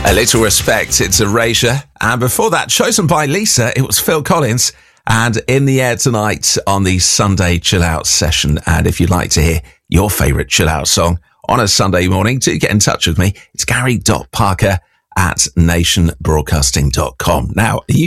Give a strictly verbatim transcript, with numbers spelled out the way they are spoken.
A Little Respect, it's Erasure. And before that, chosen by Lisa, it was Phil Collins. And In the Air Tonight on the Sunday Chill Out session. And if you'd like to hear your favourite chill out song on a Sunday morning, do get in touch with me. It's Gary dot Parker at nation broadcasting dot com. Now, you